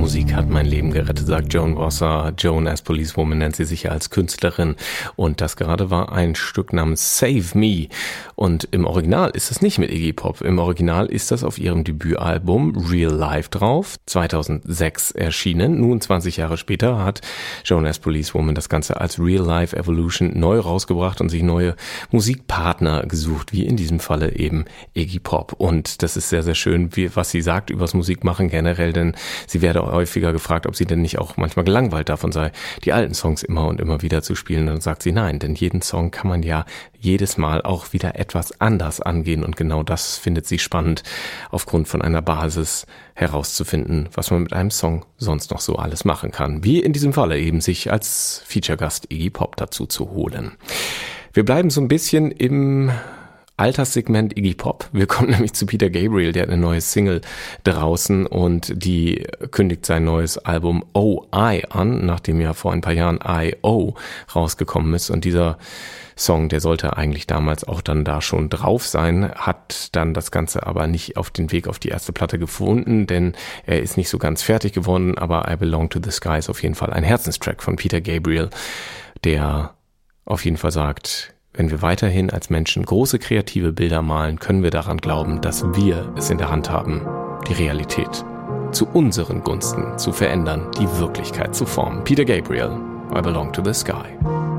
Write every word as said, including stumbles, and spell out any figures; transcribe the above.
Musik hat mein Leben gerettet, sagt Joan Rosser. Joan as Policewoman nennt sie sich ja als Künstlerin. Und das gerade war ein Stück namens Save Me. Und im Original ist das nicht mit Iggy Pop. Im Original ist das auf ihrem Debütalbum Real Life drauf, zweitausendsechs erschienen. Nun zwanzig Jahre später hat Joan as Policewoman das Ganze als Real Life Evolution neu rausgebracht und sich neue Musikpartner gesucht, wie in diesem Falle eben Iggy Pop. Und das ist sehr, sehr schön, wie, was sie sagt übers Musikmachen generell, denn sie werde häufiger gefragt, ob sie denn nicht auch manchmal gelangweilt davon sei, die alten Songs immer und immer wieder zu spielen. Dann sagt sie nein, denn jeden Song kann man ja jedes Mal auch wieder etwas anders angehen und genau das findet sie spannend, aufgrund von einer Basis herauszufinden, was man mit einem Song sonst noch so alles machen kann. Wie in diesem Falle eben sich als Feature-Gast Iggy Pop dazu zu holen. Wir bleiben so ein bisschen im Alterssegment Iggy Pop. Wir kommen nämlich zu Peter Gabriel, der hat eine neue Single draußen und die kündigt sein neues Album O I an, nachdem ja vor ein paar Jahren I O rausgekommen ist und dieser Song, der sollte eigentlich damals auch dann da schon drauf sein, hat dann das Ganze aber nicht auf den Weg auf die erste Platte gefunden, denn er ist nicht so ganz fertig geworden, aber I Belong to the Sky ist auf jeden Fall ein Herzenstrack von Peter Gabriel, der auf jeden Fall sagt, wenn wir weiterhin als Menschen große kreative Bilder malen, können wir daran glauben, dass wir es in der Hand haben, die Realität zu unseren Gunsten zu verändern, die Wirklichkeit zu formen. Peter Gabriel, I Belong to the Sky.